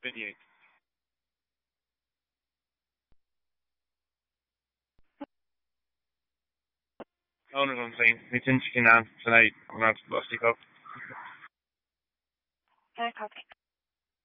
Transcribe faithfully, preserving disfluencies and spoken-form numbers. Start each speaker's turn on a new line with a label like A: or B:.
A: twenty-eight. Owner van zijn, niet in China, vanuit, vanuit plastic op.
B: Okay.